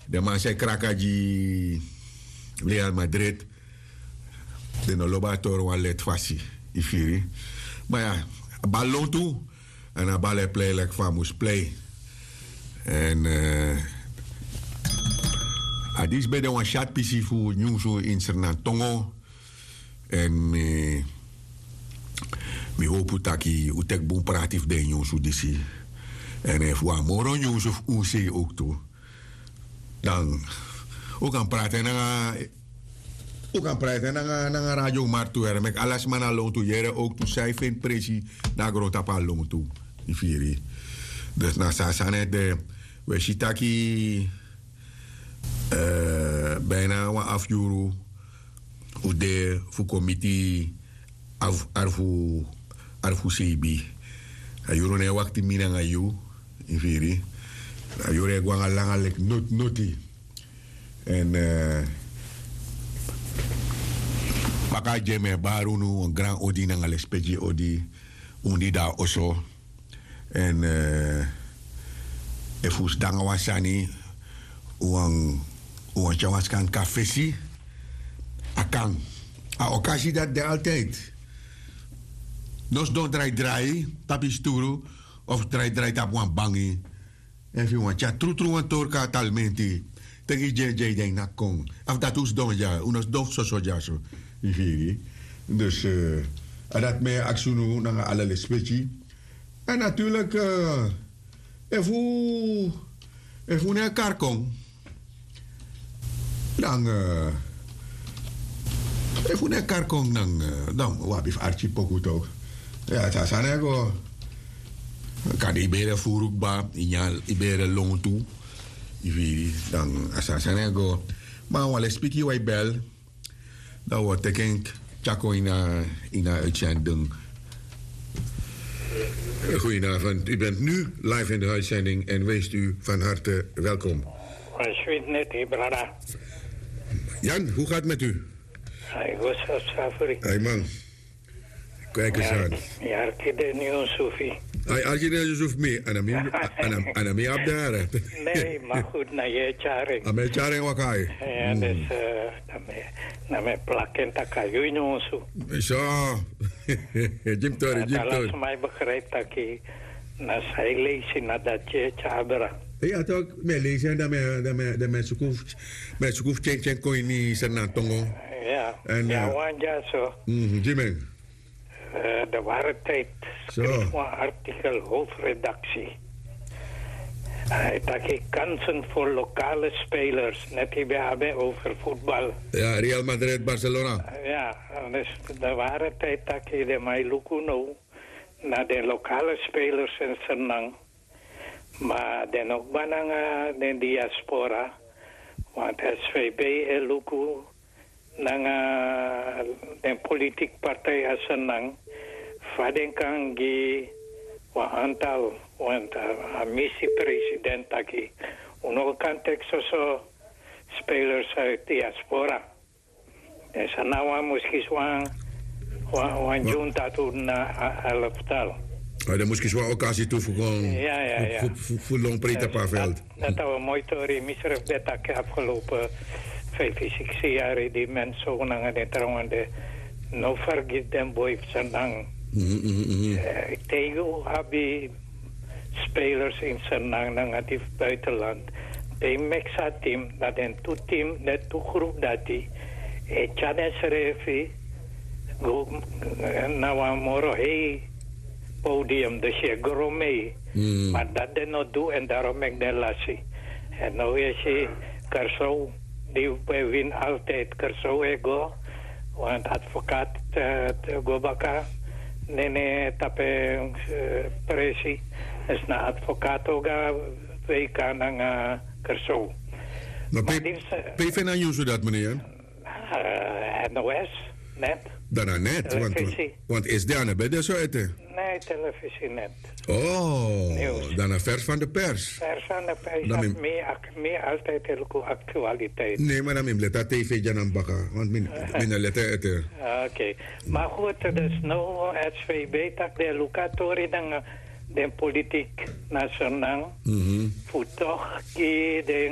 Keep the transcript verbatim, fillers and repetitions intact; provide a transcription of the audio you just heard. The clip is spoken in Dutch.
De man zei krakaji Real Madrid. De no loba toro wan let fasi. Ifiri. Maar ja, ballon toe. En a bal play like famous play. En uh, adis bij de wan chat pisi fu nyusu in Sernantongo. En me me hoop taki utek boom pratif de nyusu disi. En if wa moro nyusu unse ook toe. Dan ook kan praten na ook kan praten na na radio maar toe er met alles man along toe jere ook toe zij vindt presi na grota palong toe die vieri. Dus na sa sanet de we shitaki eh bijna wa af euro u de fu committee af arfu arfu sebi a euro ne wakti mina ngayu die vieri. A euro gwanga langa lek not noti. En uh, baka jeme barunu een grand odi na ngale speji odi undi da oso. En uh, efus danga wasani uang uang chawaskan kafesi akang. A okasi dat de altijd. Nos don drai drai tapi sturu of drai drai tap wan bangi. En fi wan cha tru tru wan torka talmenti. Tengi J J denk na kong. Af dat us don ja, unos dof so so ja so. Dus uh, dat me aksunu na alle specie. En natuurlijk uh, if u if u ne karkong. Dan uh, if u ne karkong dan uh, dan wabi archi poku toch. Ja, ta sanego. Kan ibere furukba, inyal ibere lontu. Iviri, dan asasane go. Maar wale spiki wai bel. Dan wordt teken chako in een in een uitzending. Goedenavond, u bent nu live in de uitzending en wees u van harte welkom. Jan, hoe gaat het met u? Hij was als favoriet. Hey man, kijk eens aan. Ja, ik de nieuwe Sophie. Hij had je net Yusuf mee, en dan mee op daar. Nee, maar goed, naar je charing. Aan mijn charing wat ga je? Ja, dus naar mijn plakken takayu nyonsu. Zo, Jim Tori, Jim Tori. Dat mij begrijpt dat ik naar zij lezen naar dat je chabra. Ja, toch, mij lezen dat mij dat mij dat mij zoekuf, mij zoekuf chen chen koin ni Sernantongo. Ja, ja, wanja zo. Jimmy. Uh, de ware tijd schreef een artikel hoofdredactie. Uh, dat ik kansen voor lokale spelers, net die we hebben over voetbal. Ja, Real Madrid, Barcelona. Uh, ja, dus de ware tijd dat ik de Mailukuno naar de lokale spelers in Senang. Maar dan ook bijna de diaspora. Want S V B en Luku nang de politiek partij as Senang. Vaden kan gi wa antal want a missie president taki uno kan so spelers uit diaspora. En sanawa muskis wan wan junta tu na alaftal. Maar dan moest je zo'n occasie toe voor gewoon ja, ja, ja. voor long breedte paar veld. Dat was mooi tori misref dat ik afgelopen vijf zes jaar die mensen zo lang de trouwen de no forget them boy Senang. Ik tegen heb spelers in Senang negatief buitenland. De mexa team dat een toe team dat toe groep dat die e chades refi go na moro hey podium de je grome maar dat de no do en daarom ik de lassie en nou is je Kerso die win altijd Kerso ego want advocaat go baka nene tape presi is na advocato ga weka nang Kerso. Maar P V na nieuws dat meneer? N O S, net. Daarna net, want, want is daar bij de zo eten? Nee, televisie net. Oh, nieuws. Daarna vers van de pers. Vers van de pers, dat is meer, meer altijd heel actualiteit. Nee, maar dan moet dat tv janam baka, want minder letter eten. Oké, okay. Maar goed, dus nou S V B tak de locatori dan de politiek nasional, mm-hmm. voor toch die de